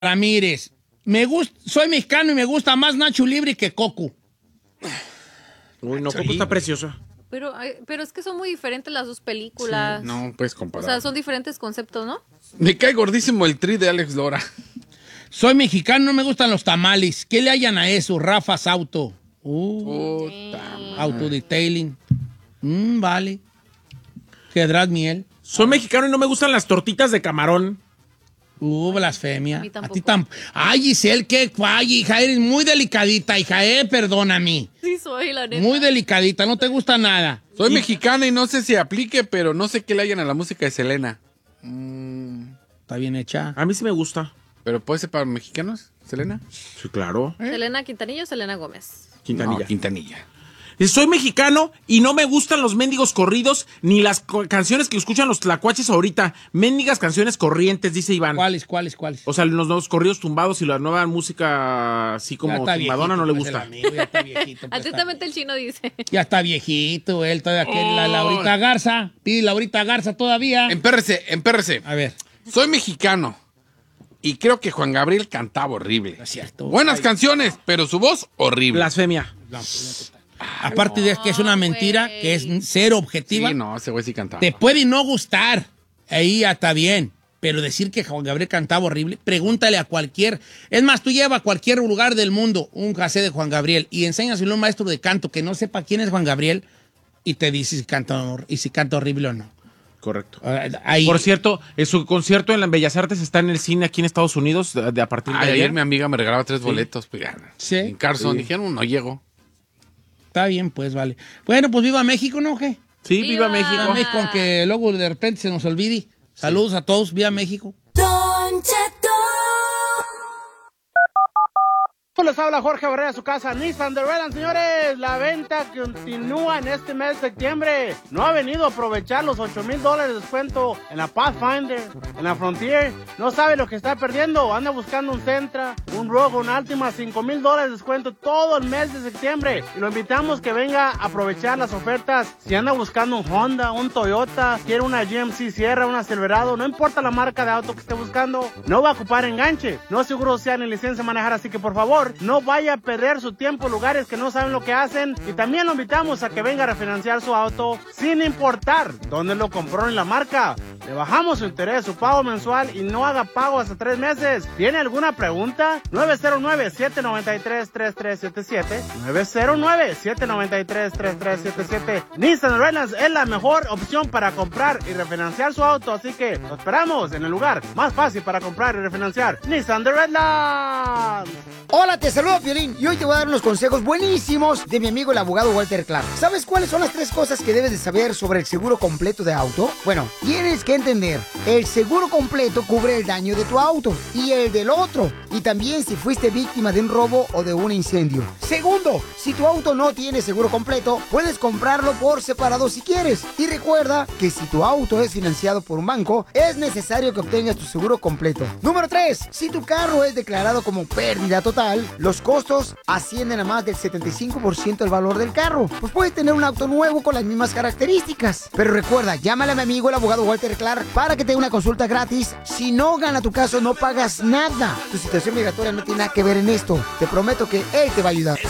Ramírez. Soy mexicano y me gusta más Nacho Libre que Coco. Uy, no, Coco está preciosa. Pero es que son muy diferentes las dos películas. Sí, no puedes comparar. O sea, son diferentes conceptos, ¿no? Me cae gordísimo el tri de Alex Lora. Soy mexicano, no me gustan los tamales. ¿Qué le hayan a eso? Rafas Auto. Auto detailing. Vale. Quedarás miel. Soy mexicano y no me gustan las tortitas de camarón. Blasfemia. A mí tampoco. ti tampoco. Ay, Giselle, qué falla, hija. Eres muy delicadita, hija. Perdóname. Sí, soy, la neta. Muy delicadita, no te gusta nada. Soy mexicana y no sé si aplique, pero no sé qué le hayan a la música de Selena. Está bien hecha. A mí sí me gusta. ¿Pero puede ser para mexicanos, Selena? Sí, claro. ¿Selena Quintanilla o Selena Gómez? Quintanilla. No, Quintanilla. Soy mexicano y no me gustan los mendigos corridos ni las canciones que escuchan los tlacuaches ahorita. Mendigas canciones corrientes, dice Iván. ¿Cuáles? O sea, los nuevos corridos tumbados y la nueva música así como tumbadona no le gusta. Ya está viejito. Atentamente el chino dice. Ya está viejito, él todavía quiere la Laurita Garza. Pide Laurita Garza todavía. Empérrese. A ver. Soy mexicano y creo que Juan Gabriel cantaba horrible. No es cierto. Buenas canciones, pero su voz horrible. Blasfemia. Aparte de que es una mentira, güey. que es cero objetiva. Sí, no, ese güey sí cantaba. Te puede no gustar. Ahí ya está bien. Pero decir que Juan Gabriel cantaba horrible, pregúntale a cualquier. Es más, tú lleva a cualquier lugar del mundo un cassette de Juan Gabriel y enséñaselo a un maestro de canto que no sepa quién es Juan Gabriel y te dice si canta horrible o no. Correcto. Ahí. Por cierto, su concierto en las Bellas Artes está en el cine aquí en Estados Unidos a partir de Ayer mi amiga me regalaba 3 boletos. Pues, Sí. En Carson. Sí. Dijeron, no llego. Está bien, pues, vale. Bueno, pues viva México, ¿no? ¿Qué? Sí, viva México. Viva México, aunque luego de repente se nos olvide. Saludos a todos, viva México. Don Cheto. Les habla Jorge Barrera de su casa Nissan de Redland, señores. La venta continúa en este mes de septiembre. No ha venido a aprovechar los $8,000 de descuento en la Pathfinder, en la Frontier. No sabe lo que está perdiendo. Anda buscando un Sentra, un Rogue, un Altima, $5,000 de descuento todo el mes de septiembre. Y lo invitamos que venga a aprovechar las ofertas. Si anda buscando un Honda, un Toyota, quiere una GMC Sierra, una Silverado, no importa la marca de auto que esté buscando, no va a ocupar enganche. No seguro sea ni licencia a manejar, así que por favor, no vaya a perder su tiempo en lugares que no saben lo que hacen. Y también lo invitamos a que venga a refinanciar su auto sin importar dónde lo compró ni la marca. Le bajamos su interés, su pago mensual y no haga pago hasta 3 meses. ¿Tiene alguna pregunta? 909-793-3377. 909-793-3377. Nissan Redlands es la mejor opción para comprar y refinanciar su auto. Así que lo esperamos en el lugar más fácil para comprar y refinanciar. Nissan de Redlands. Hola, te saludo, Piolín, y hoy te voy a dar unos consejos buenísimos de mi amigo el abogado Walter Clark. ¿Sabes cuáles son las 3 cosas que debes de saber sobre el seguro completo de auto? Bueno, tienes que entender, el seguro completo cubre el daño de tu auto y el del otro, y también si fuiste víctima de un robo o de un incendio. Segundo, si tu auto no tiene seguro completo, puedes comprarlo por separado si quieres. Y recuerda que si tu auto es financiado por un banco, es necesario que obtengas tu seguro completo. Número 3, si tu carro es declarado como pérdida total, los costos ascienden a más del 75% del valor del carro. Pues puedes tener un auto nuevo con las mismas características. Pero recuerda, llámale a mi amigo el abogado Walter Clark para que te dé una consulta gratis. Si no gana tu caso, no pagas nada. Tu situación migratoria no tiene nada que ver en esto. Te prometo que él te va a ayudar.